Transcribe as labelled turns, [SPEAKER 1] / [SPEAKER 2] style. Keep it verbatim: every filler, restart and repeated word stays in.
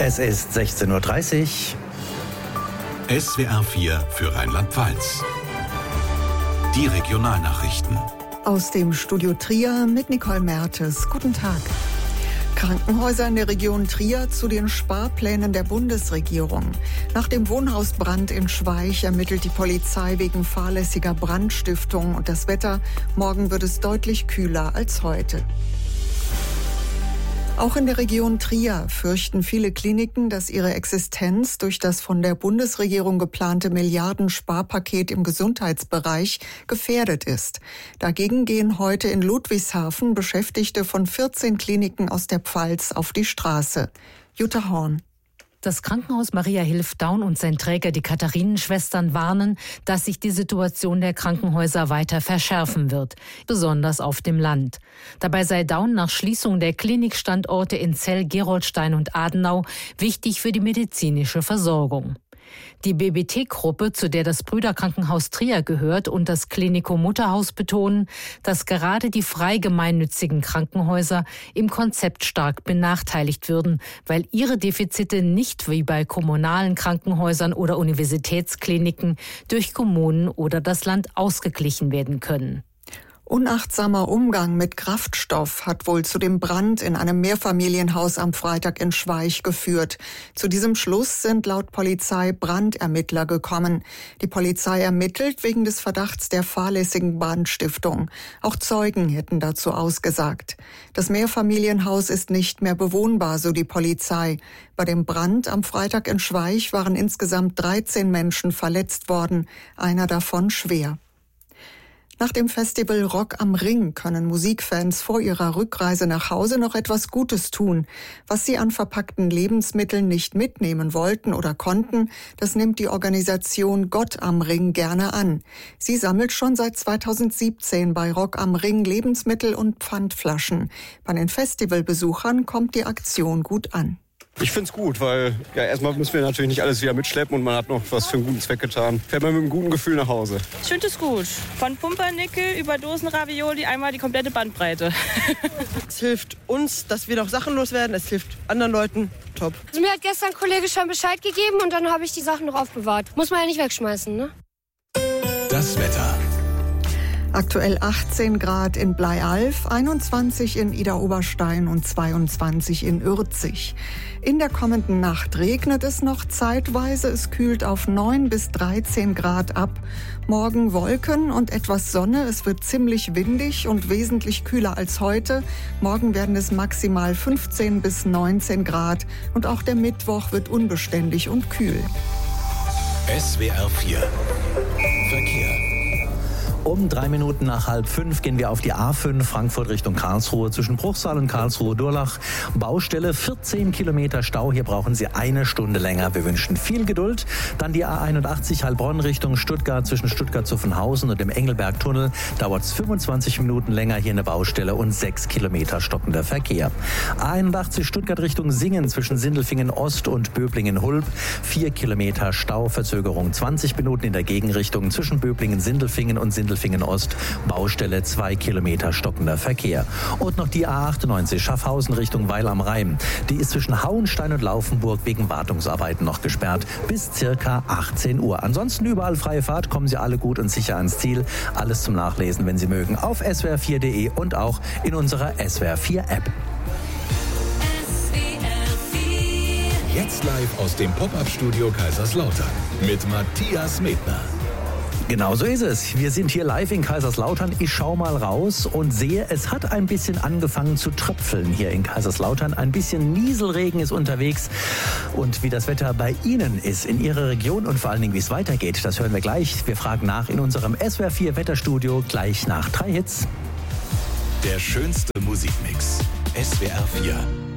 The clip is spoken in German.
[SPEAKER 1] Es ist sechzehn Uhr dreißig.
[SPEAKER 2] S W R vier für Rheinland-Pfalz. Die Regionalnachrichten.
[SPEAKER 3] Aus dem Studio Trier mit Nicole Mertes. Guten Tag. Krankenhäuser in der Region Trier zu den Sparplänen der Bundesregierung. Nach dem Wohnhausbrand in Schweich ermittelt die Polizei wegen fahrlässiger Brandstiftung und das Wetter. Morgen wird es deutlich kühler als heute. Auch in der Region Trier fürchten viele Kliniken, dass ihre Existenz durch das von der Bundesregierung geplante Milliarden-Sparpaket im Gesundheitsbereich gefährdet ist. Dagegen gehen heute in Ludwigshafen Beschäftigte von vierzehn Kliniken aus der Pfalz auf die Straße. Jutta Horn.
[SPEAKER 4] Das Krankenhaus Maria Hilf Daun und sein Träger, die Katharinenschwestern, warnen, dass sich die Situation der Krankenhäuser weiter verschärfen wird, besonders auf dem Land. Dabei sei Daun nach Schließung der Klinikstandorte in Zell, Geroldstein und Adenau wichtig für die medizinische Versorgung. Die B B T-Gruppe, zu der das Brüderkrankenhaus Trier gehört, und das Klinikum Mutterhaus betonen, dass gerade die frei gemeinnützigen Krankenhäuser im Konzept stark benachteiligt würden, weil ihre Defizite nicht wie bei kommunalen Krankenhäusern oder Universitätskliniken durch Kommunen oder das Land ausgeglichen werden können.
[SPEAKER 3] Unachtsamer Umgang mit Kraftstoff hat wohl zu dem Brand in einem Mehrfamilienhaus am Freitag in Schweich geführt. Zu diesem Schluss sind laut Polizei Brandermittler gekommen. Die Polizei ermittelt wegen des Verdachts der fahrlässigen Brandstiftung. Auch Zeugen hätten dazu ausgesagt. Das Mehrfamilienhaus ist nicht mehr bewohnbar, so die Polizei. Bei dem Brand am Freitag in Schweich waren insgesamt dreizehn Menschen verletzt worden, einer davon schwer. Nach dem Festival Rock am Ring können Musikfans vor ihrer Rückreise nach Hause noch etwas Gutes tun. Was sie an verpackten Lebensmitteln nicht mitnehmen wollten oder konnten, das nimmt die Organisation Gott am Ring gerne an. Sie sammelt schon seit zweitausendsiebzehn bei Rock am Ring Lebensmittel und Pfandflaschen. Bei den Festivalbesuchern kommt die Aktion gut an.
[SPEAKER 5] Ich finde es gut, weil ja, erstmal müssen wir natürlich nicht alles wieder mitschleppen und man hat noch was für einen guten Zweck getan. Fährt man mit einem guten Gefühl nach Hause.
[SPEAKER 6] Ich finde es gut. Von Pumpernickel über Dosenravioli einmal die komplette Bandbreite.
[SPEAKER 7] Es hilft uns, dass wir noch Sachen loswerden. Es hilft anderen Leuten. Top.
[SPEAKER 8] Also mir hat gestern ein Kollege schon Bescheid gegeben und dann habe ich die Sachen noch aufbewahrt. Muss man ja nicht wegschmeißen, ne?
[SPEAKER 2] Das Wetter.
[SPEAKER 3] Aktuell achtzehn Grad in Bleialf, einundzwanzig in Idar-Oberstein und zweiundzwanzig in Ürzig. In der kommenden Nacht regnet es noch zeitweise. Es kühlt auf neun bis dreizehn Grad ab. Morgen Wolken und etwas Sonne. Es wird ziemlich windig und wesentlich kühler als heute. Morgen werden es maximal fünfzehn bis neunzehn Grad. Und auch der Mittwoch wird unbeständig und kühl.
[SPEAKER 2] S W R vier Verkehr.
[SPEAKER 1] Um drei Minuten nach halb fünf gehen wir auf die A fünf Frankfurt Richtung Karlsruhe zwischen Bruchsal und Karlsruhe-Durlach. Baustelle, vierzehn Kilometer Stau. Hier brauchen Sie eine Stunde länger. Wir wünschen viel Geduld. Dann die A einundachtzig Heilbronn Richtung Stuttgart zwischen Stuttgart-Zuffenhausen und dem Engelberg-Tunnel. Dauert es fünfundzwanzig Minuten länger. Hier eine Baustelle und sechs Kilometer stockender Verkehr. A einundachtzig Stuttgart Richtung Singen zwischen Sindelfingen-Ost und Böblingen-Hulb. Vier Kilometer Stau, Verzögerung zwanzig Minuten in der Gegenrichtung zwischen Böblingen-Sindelfingen und Sindelfingen Sindelfingen-Ost, Baustelle zwei Kilometer stockender Verkehr. Und noch die A achtundneunzig Schaffhausen Richtung Weil am Rhein. Die ist zwischen Hauenstein und Laufenburg wegen Wartungsarbeiten noch gesperrt bis circa achtzehn Uhr. Ansonsten überall freie Fahrt, kommen Sie alle gut und sicher ans Ziel. Alles zum Nachlesen, wenn Sie mögen, auf S W R vier Punkt de und auch in unserer S W R vier App.
[SPEAKER 2] Jetzt live aus dem Pop-Up-Studio Kaiserslautern mit Matthias Medner.
[SPEAKER 1] Genau so ist es. Wir sind hier live in Kaiserslautern. Ich schaue mal raus und sehe, es hat ein bisschen angefangen zu tröpfeln hier in Kaiserslautern. Ein bisschen Nieselregen ist unterwegs. Und wie das Wetter bei Ihnen ist, in Ihrer Region und vor allen Dingen, wie es weitergeht, das hören wir gleich. Wir fragen nach in unserem S W R vier Wetterstudio gleich nach drei Hits.
[SPEAKER 2] Der schönste Musikmix. S W R vier.